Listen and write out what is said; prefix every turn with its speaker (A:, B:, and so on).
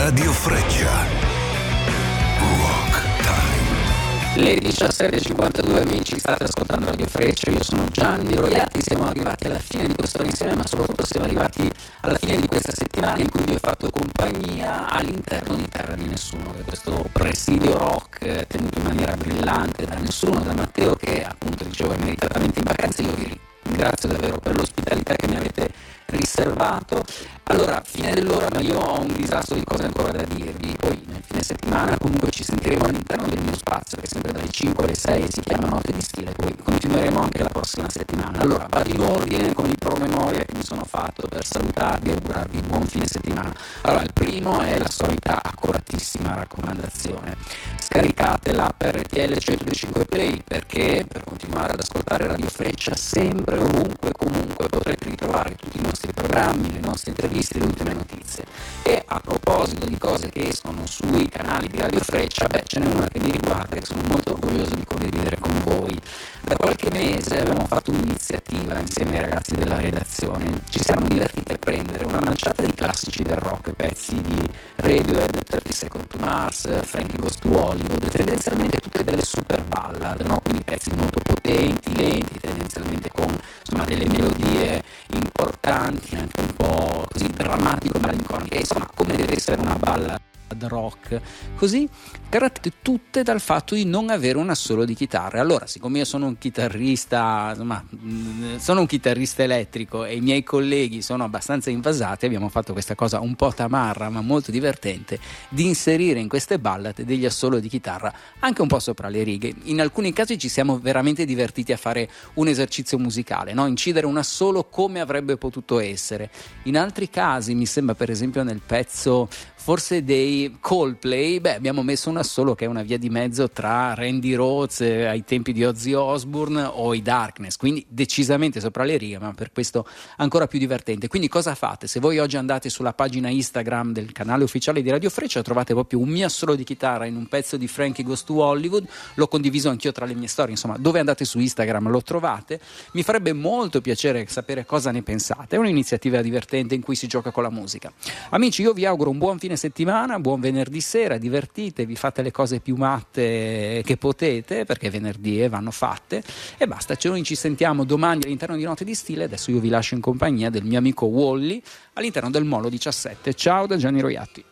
A: Radio Freccia. Rock Time.
B: Le 17:52 amici, state ascoltando Radio Freccia, io sono Gianni Roiatti, siamo arrivati alla fine di questo insieme, ma soprattutto siamo arrivati alla fine di questa settimana in cui vi ho fatto compagnia all'interno di Terra di Nessuno, che è questo presidio rock tenuto in maniera brillante da Nessuno, da Matteo, che appunto dicevo è meritatamente in vacanza. Io vi ringrazio davvero per l'ospitalità che mi avete riservato. Allora, fine dell'ora, ma io ho un disastro di cose ancora da dirvi. Poi nel fine settimana comunque ci sentiremo all'interno del mio spazio, che è sempre dalle 5 alle 6, si chiama Notte di Stile. Poi continueremo anche la prossima settimana. Allora, vado in ordine con i promemoria che mi sono fatto per salutarvi e augurarvi un buon fine settimana. Allora, il primo è la solita accuratissima raccomandazione: scaricate l'app RTL 105 Play, perché per continuare ad ascoltare Radio Freccia sempre, ovunque, comunque potrete ritrovare tutti i nostri programmi, le nostre interviste, le ultime notizie. E a proposito di cose che escono sui canali di Radio Freccia, ce n'è una che mi riguarda, che sono molto orgoglioso di condividere con voi. Da qualche mese abbiamo fatto un'iniziativa insieme ai ragazzi della redazione. Ci siamo divertiti a prendere una manciata di classici del rock, pezzi di Radiohead, 30 Seconds to Mars, Frankie Goes to Hollywood, tendenzialmente tutte delle super ballad, no? Quindi pezzi molto potenti, lenti, tendenzialmente con insomma delle melodie importanti, anche un po' così drammatico, malinconiche, insomma come deve essere una ballad rock, così caratterizzate tutte dal fatto di non avere un assolo di chitarra. Allora, siccome io sono un chitarrista, insomma, sono un chitarrista elettrico e i miei colleghi sono abbastanza invasati, abbiamo fatto questa cosa un po' tamarra ma molto divertente, di inserire in queste ballad degli assolo di chitarra anche un po' sopra le righe. In alcuni casi ci siamo veramente divertiti a fare un esercizio musicale, no? Incidere un assolo come avrebbe potuto essere. In altri casi, mi sembra per esempio nel pezzo forse dei Coldplay, abbiamo messo un assolo che è una via di mezzo tra Randy Rhoads ai tempi di Ozzy Osbourne o i Darkness, quindi decisamente sopra le righe, ma per questo ancora più divertente. Quindi cosa fate? Se voi oggi andate sulla pagina Instagram del canale ufficiale di Radio Freccia, trovate proprio un mio assolo di chitarra in un pezzo di Frankie Goes to Hollywood, l'ho condiviso anch'io tra le mie storie, insomma dove andate su Instagram lo trovate. Mi farebbe molto piacere sapere cosa ne pensate, è un'iniziativa divertente in cui si gioca con la musica. Amici, io vi auguro un buon fine settimana, buon venerdì sera, divertitevi, fate le cose più matte che potete, perché venerdì vanno fatte, e basta. Noi ci sentiamo domani all'interno di Notte di Stile. Adesso io vi lascio in compagnia del mio amico Wally all'interno del Molo 17. Ciao da Gianni Roiatti.